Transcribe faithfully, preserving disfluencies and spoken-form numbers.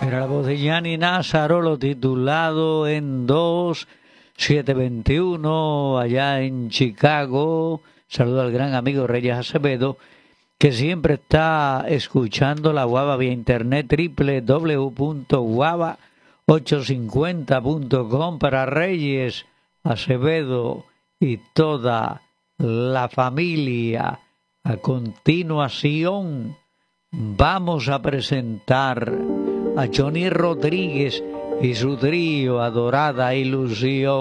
Era la voz de Gianni Nazaro, lo titulado en dos siete veintiuno, allá en Chicago. Saludo al gran amigo Reyes Acevedo, que siempre está escuchando la Guava vía internet, doble u doble u doble u punto guava ochocientos cincuenta punto com. Para Reyes Acevedo y toda la familia. A continuación vamos a presentar a Johnny Rodríguez y su trío Adorada Ilusión.